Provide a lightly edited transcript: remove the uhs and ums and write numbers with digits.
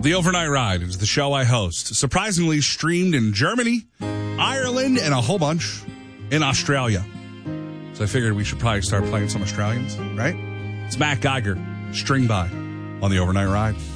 The Overnight Ride is the show I host. Surprisingly streamed in Germany, Ireland, and a whole bunch in Australia. So I figured we should probably start playing some Australians, right? It's Matt Geiger, String By, on the Overnight Ride.